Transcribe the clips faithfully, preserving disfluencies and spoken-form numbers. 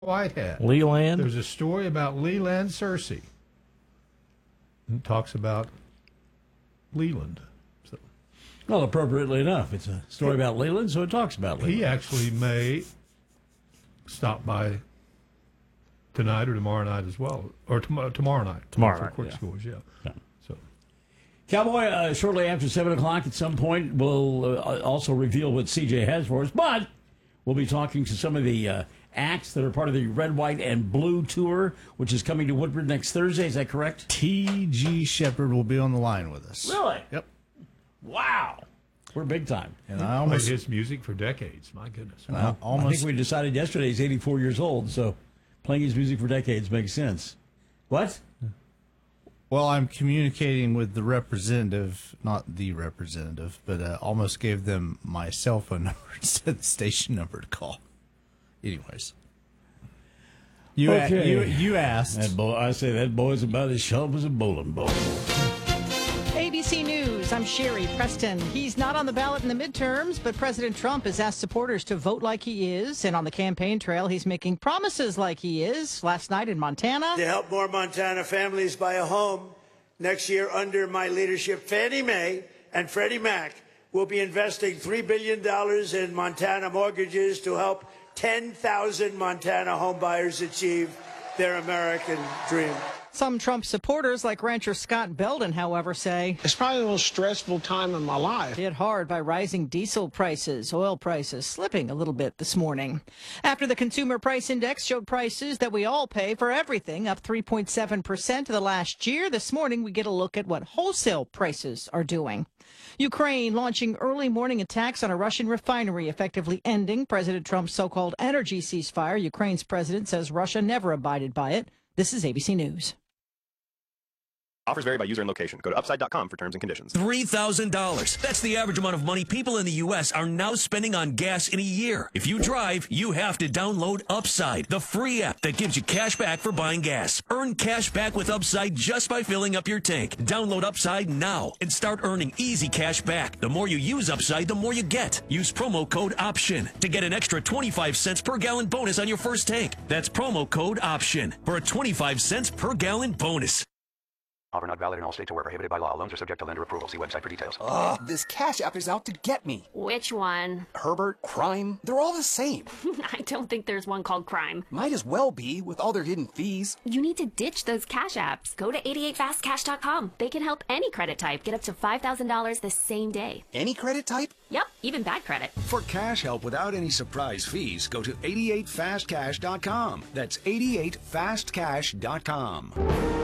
Whitehead. Leland. There's a story about Leland Cersei. It talks about Leland. So, well, appropriately enough, it's a story about Leland, so it talks about Leland. He actually may stop by tonight or tomorrow night as well, or tom- tomorrow night. Tomorrow for night, quick yeah. scores, yeah. yeah. So, Cowboy, uh, shortly after seven o'clock at some point, will uh, also reveal what C J has for us, but we'll be talking to some of the uh, acts that are part of the Red, White, and Blue Tour, which is coming to Woodward next Thursday. Is that correct? T G Shepherd will be on the line with us. Really? Yep. Wow. We're big time. And I almost played his music for decades. My goodness. And I, almost, I think we decided yesterday he's eighty-four years old, so playing his music for decades makes sense. What? Well, I'm communicating with the representative, not the representative, but uh, almost gave them my cell phone number instead of the station number to call. Anyways. You, okay. a, you, you asked. That boy, I say that boy's about as sharp as a bowling ball. A B C News, I'm Sherry Preston. He's not on the ballot in the midterms, but President Trump has asked supporters to vote like he is. And on the campaign trail, he's making promises like he is. Last night in Montana. To help more Montana families buy a home next year under my leadership, Fannie Mae and Freddie Mac will be investing three billion dollars in Montana mortgages to help ten thousand Montana homebuyers achieve their American dream. Some Trump supporters, like rancher Scott Belden, however, say it's probably the most stressful time in my life. Hit hard by rising diesel prices, oil prices slipping a little bit this morning. After the Consumer Price Index showed prices that we all pay for everything up three point seven percent to the last year, this morning we get a look at what wholesale prices are doing. Ukraine launching early morning attacks on a Russian refinery, effectively ending President Trump's so-called energy ceasefire. Ukraine's president says Russia never abided by it. This is A B C News. Offers vary by user and location. Go to upside dot com for terms and conditions. three thousand dollars. That's the average amount of money people in the U S are now spending on gas in a year. If you drive, you have to download Upside, the free app that gives you cash back for buying gas. Earn cash back with Upside just by filling up your tank. Download Upside now and start earning easy cash back. The more you use Upside, the more you get. Use promo code OPTION to get an extra twenty-five cents per gallon bonus on your first tank. That's promo code OPTION for a twenty-five cents per gallon bonus. Offer not valid in all states or where prohibited by law. Loans are subject to lender approval. See website for details. Ugh, this Cash App is out to get me. Which one? Herbert, Crime, they're all the same. I don't think there's one called Crime. Might as well be, with all their hidden fees. You need to ditch those Cash Apps. Go to eighty-eight fast cash dot com. They can help any credit type get up to five thousand dollars the same day. Any credit type? Yep, even bad credit. For cash help without any surprise fees, go to eighty-eight fast cash dot com. That's eighty-eight fast cash dot com.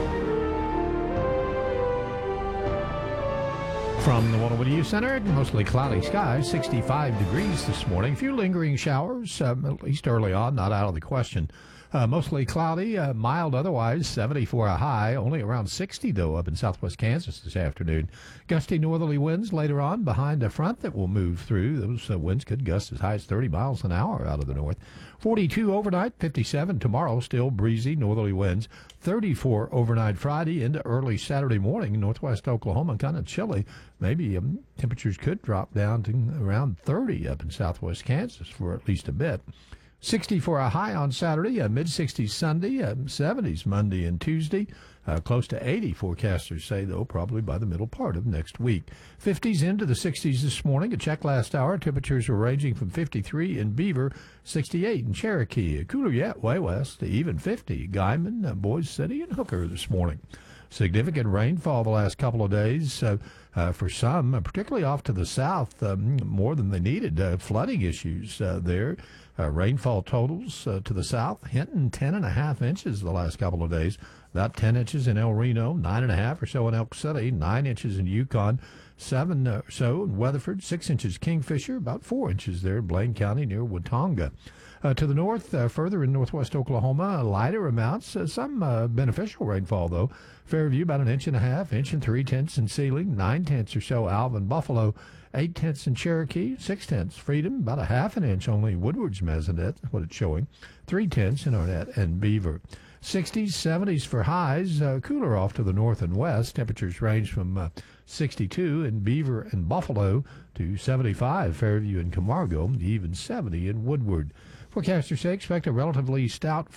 From the Walla Youth Center, mostly cloudy skies, sixty-five degrees this morning. A few lingering showers, um, at least early on, not out of the question. Uh, mostly cloudy, uh, mild otherwise, seventy for a high, only around sixty, though, up in southwest Kansas this afternoon. Gusty northerly winds later on behind a front that will move through. Those uh, winds could gust as high as thirty miles an hour out of the north. forty-two overnight, fifty-seven tomorrow, still breezy northerly winds. thirty-four overnight Friday into early Saturday morning. Northwest Oklahoma, kind of chilly. Maybe um, temperatures could drop down to around thirty up in southwest Kansas for at least a bit. sixty for a high on Saturday, uh, mid-sixties Sunday, uh, seventies Monday and Tuesday. Uh, close to eighty, forecasters say, though, probably by the middle part of next week. fifties into the sixties this morning. A check last hour. Temperatures were ranging from fifty-three in Beaver, sixty-eight in Cherokee. Cooler yet, way west, even fifty. Guyman, uh, Boise City, and Hooker this morning. Significant rainfall the last couple of days uh, uh, for some, uh, particularly off to the south, um, more than they needed. Uh, flooding issues uh, there. Uh, rainfall totals uh, to the south, Hinton ten and a half inches the last couple of days. About ten inches in El Reno, nine and a half or so in Elk City, nine inches in Yukon, seven or so in Weatherford, six inches Kingfisher, about four inches there in Blaine County near Watonga. Uh, to the north, uh, further in northwest Oklahoma, lighter amounts, uh, some uh, beneficial rainfall, though. Fairview, about an inch and a half, inch and three tenths in Sealing, nine tenths or so Alvin, Buffalo, eight tenths in Cherokee, six tenths Freedom, about a half an inch only Woodward's Mazinet, what it's showing, three tenths in Arnett and Beaver. sixties, seventies for highs, uh, cooler off to the north and west. Temperatures range from uh, sixty-two in Beaver and Buffalo to seventy-five Fairview and Camargo, even seventy in Woodward. Forecasters say expect a relatively stout